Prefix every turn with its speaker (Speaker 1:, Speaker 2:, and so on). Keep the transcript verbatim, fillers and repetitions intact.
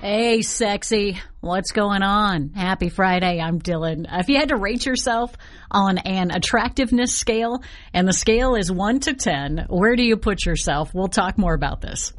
Speaker 1: Hey, sexy. What's going on? Happy Friday. I'm Dylan. If you had to rate yourself on an attractiveness scale, and the scale is one to ten, where do you put yourself? We'll talk more about this.